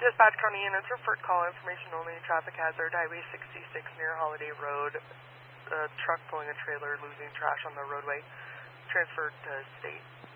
Dispatch County units report call information only. Traffic hazard, Highway 66 near Holiday Road. A truck pulling a trailer, losing trash on the roadway. Transferred to state.